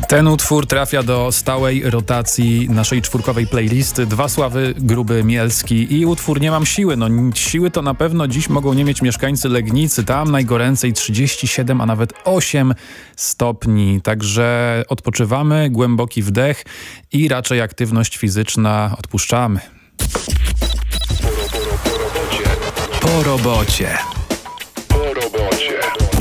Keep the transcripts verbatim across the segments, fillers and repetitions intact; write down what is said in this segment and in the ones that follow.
Ten utwór trafia do stałej rotacji naszej czwórkowej playlisty. Dwa Sławy, Gruby, Mielski i utwór Nie mam siły. No siły to na pewno dziś mogą nie mieć mieszkańcy Legnicy. Tam najgoręcej trzydzieści siedem, a nawet osiem stopni. Także odpoczywamy, głęboki wdech i raczej aktywność fizyczna odpuszczamy. Po robocie. Po robocie.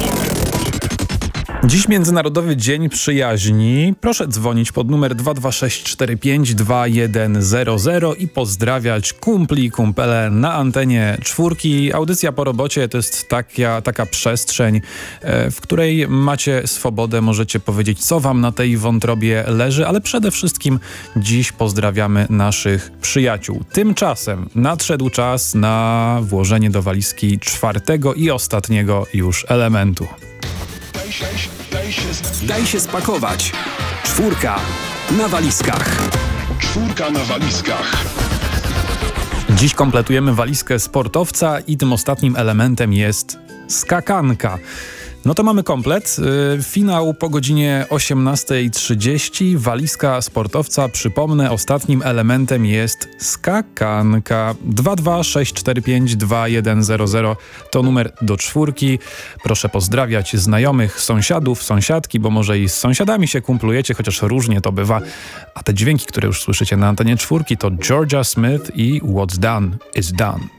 Dziś Międzynarodowy Dzień Przyjaźni. Proszę dzwonić pod numer dwa dwa sześć cztery pięć dwa jeden zero zero i pozdrawiać kumpli i kumpele na antenie czwórki. Audycja Po robocie to jest taka, taka przestrzeń, w której macie swobodę, możecie powiedzieć, co wam na tej wątrobie leży, ale przede wszystkim dziś pozdrawiamy naszych przyjaciół. Tymczasem nadszedł czas na włożenie do walizki czwartego i ostatniego już elementu. Daj się, daj się, daj się spakować. Czwórka na walizkach. Czwórka na walizkach. Dziś kompletujemy walizkę sportowca i tym ostatnim elementem jest skakanka. No to mamy komplet. Yy, finał po godzinie osiemnastej trzydzieści. Walizka sportowca, przypomnę, ostatnim elementem jest skakanka. dwa dwa sześć cztery pięć dwa jeden zero zero to numer do czwórki. Proszę pozdrawiać znajomych, sąsiadów, sąsiadki, bo może i z sąsiadami się kumplujecie, chociaż różnie to bywa. A te dźwięki, które już słyszycie na antenie czwórki, to Georgia Smith i What's Done is Done.